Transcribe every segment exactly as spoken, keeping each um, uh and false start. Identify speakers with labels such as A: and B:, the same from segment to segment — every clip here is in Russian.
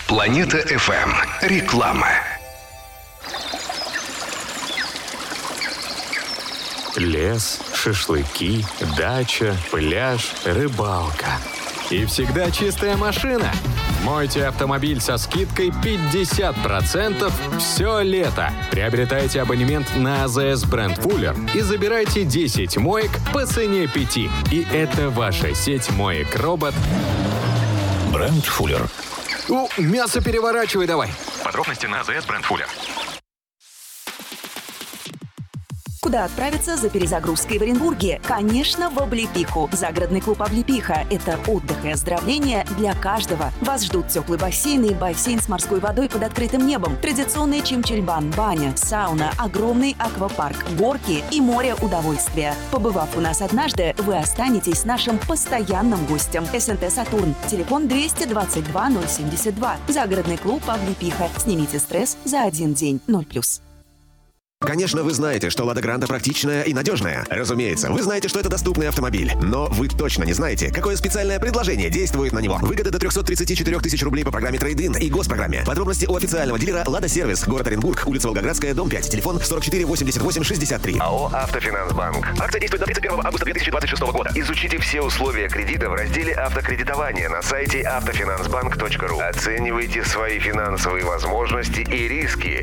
A: Планета эф эм. Реклама.
B: Лес, шашлыки, дача, пляж, рыбалка. И всегда чистая машина. Мойте автомобиль со скидкой пятьдесят процентов все лето. Приобретайте абонемент на а зэ эс Brand Fuller и забирайте десять моек по цене пяти. И это ваша сеть моек-робот
C: Brand Fuller.
B: О, мясо переворачивай давай.
C: Подробности на а зэ эс Brand Fuller.
D: Куда отправиться за перезагрузкой в Оренбурге? Конечно, в Облепиху. Загородный клуб «Облепиха» — это отдых и оздоровление для каждого. Вас ждут теплый бассейн и бассейн с морской водой под открытым небом, традиционный чимчильбан, баня, сауна, огромный аквапарк, горки и море удовольствия. Побывав у нас однажды, вы останетесь нашим постоянным гостем. эс эн тэ «Сатурн». Телефон двести двадцать два ноль семьдесят два. Загородный клуб «Облепиха». Снимите стресс за один день. ноль плюс.
E: Конечно, вы знаете, что «Лада Гранта» практичная и надежная. Разумеется, вы знаете, что это доступный автомобиль. Но вы точно не знаете, какое специальное предложение действует на него. Выгода до триста тридцать четыре тысячи рублей по программе «Трейд-ин» и госпрограмме. Подробности у официального дилера «Лада Сервис», город Оренбург, улица Волгоградская, дом пять, телефон сорок четыре восемьдесят восемь шестьдесят три.
F: АО «Автофинансбанк». Акция действует до тридцать первого августа две тысячи двадцать шестого года. Изучите все условия кредита в разделе «Автокредитование» на сайте автофинансбанк точка ру. Оценивайте свои финансовые возможности и риски.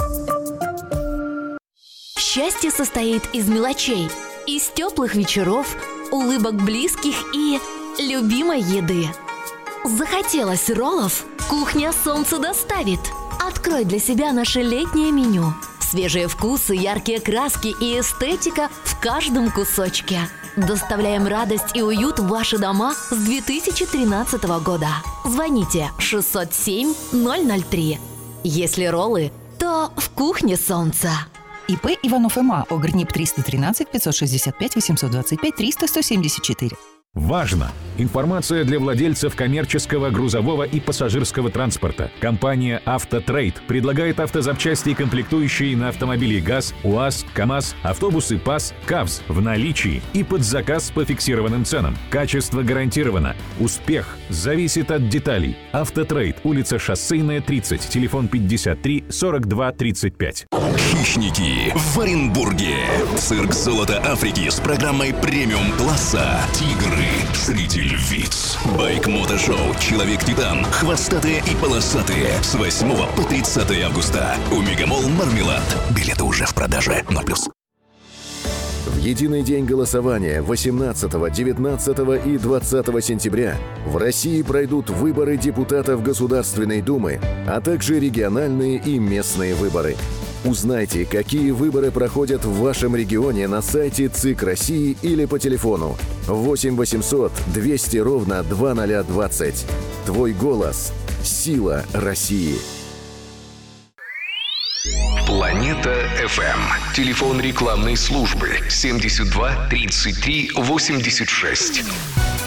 G: Счастье состоит из мелочей, из теплых вечеров, улыбок близких и любимой еды. Захотелось роллов? Кухня «Солнце» доставит. Открой для себя наше летнее меню. Свежие вкусы, яркие краски и эстетика в каждом кусочке. Доставляем радость и уют в ваши дома с две тысячи тринадцатого года. Звоните шестьсот семь ноль ноль три. Если роллы, то в кухне «Солнце».
H: И пэ Иванов эм а, ОГРНИП триста тринадцать пятьсот шестьдесят пять восемьсот двадцать пять триста сто семьдесят четыре.
I: Важно! Информация для владельцев коммерческого, грузового и пассажирского транспорта. Компания «Автотрейд» предлагает автозапчасти и комплектующие на автомобили ГАЗ, УАЗ, КАМАЗ, автобусы ПАЗ, КАВЗ в наличии и под заказ по фиксированным ценам. Качество гарантировано. Успех зависит от деталей. «Автотрейд», улица Шоссейная, тридцать, телефон пятьдесят три сорок два тридцать пять.
C: Хищники в Оренбурге. Цирк «Золото Африки» с программой премиум-класса «Тигры среди львиц». Байк-мотошоу «Человек-титан», хвостатые и полосатые с восьмого по тридцатое августа. У Мегамолл Мармелад. Билеты уже в продаже. ноль плюс.
J: В единый день голосования восемнадцатого, девятнадцатого и двадцатого сентября в России пройдут выборы депутатов Государственной Думы, а также региональные и местные выборы. Узнайте, какие выборы проходят в вашем регионе на сайте ЦИК России или по телефону восемь восемьсот двести ровно два ноль двадцать. Твой голос – сила России.
A: Планета эф эм. Телефон рекламной службы семьдесят два тридцать три восемьдесят шесть.